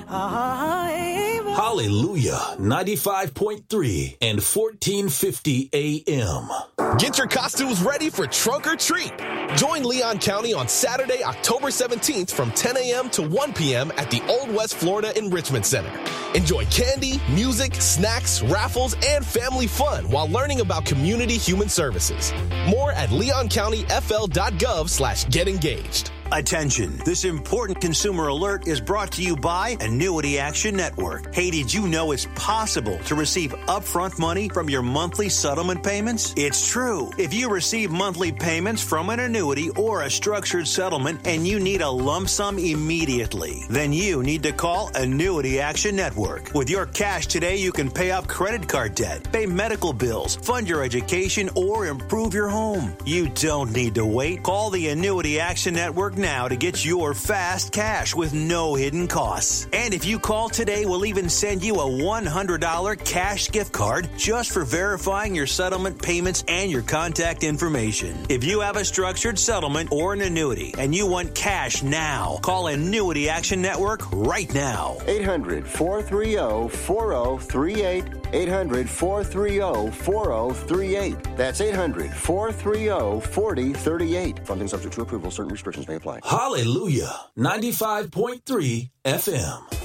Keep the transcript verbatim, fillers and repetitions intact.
I'm Hallelujah, ninety-five point three and fourteen fifty A M. Get your costumes ready for Trunk or Treat. Join Leon County on Saturday, October seventeenth from ten a.m. to one p.m. at the Old West Florida Enrichment Center. Enjoy candy, music, snacks, raffles, and family fun while learning about community human services. More at leoncountyfl.gov slash get engaged. Attention, this important consumer alert is brought to you by Annuity Action Network. Hey, did you know it's possible to receive upfront money from your monthly settlement payments? It's true. If you receive monthly payments from an annuity or a structured settlement and you need a lump sum immediately, then you need to call Annuity Action Network. With your cash today, you can pay off credit card debt, pay medical bills, fund your education, or improve your home. You don't need to wait. Call the Annuity Action Network now to get your fast cash with no hidden costs. And if you call today, we'll even send you a one hundred dollars cash gift card just for verifying your settlement payments and your contact information. If you have a structured settlement or an annuity and you want cash now, call Annuity Action Network right now. eight hundred, four three zero, four zero three eight. eight hundred, four three zero, four zero three eight. That's eight hundred, four three zero, four zero three eight. Funding subject to approval. Certain restrictions may apply. Hallelujah, ninety-five point three F M.